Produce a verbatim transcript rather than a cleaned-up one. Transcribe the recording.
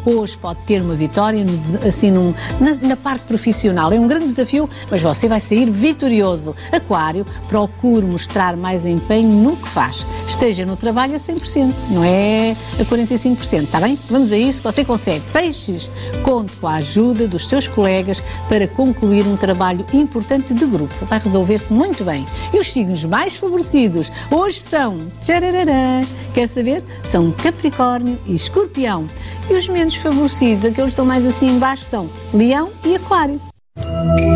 Hoje pode ter uma vitória, assim, num, na, na parte profissional. É um grande desafio, mas você vai sair vitorioso. Aquário, procure mostrar mais empenho no que faz. Esteja no trabalho a cem por cento, não é a quarenta e cinco por cento, está bem? Vamos a isso, você consegue. Peixes, conte com a ajuda dos seus colegas para concluir um trabalho importante de grupo. Vai resolver-se muito bem. E os signos mais favorecidos hoje são... Tcharararã, quer saber? São Capricórnio e Escorpião. E os menos favorecidos, aqueles que estão mais assim embaixo, são Leão e Aquário.